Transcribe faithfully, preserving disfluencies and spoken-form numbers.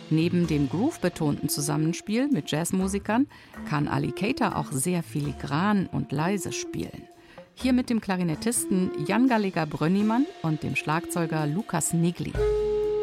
Neben dem groove-betonten Zusammenspiel mit Jazzmusikern kann Ali Keita auch sehr filigran und leise spielen. Hier mit dem Klarinettisten Jan Gallagher Brönnimann und dem Schlagzeuger Lukas Nigli.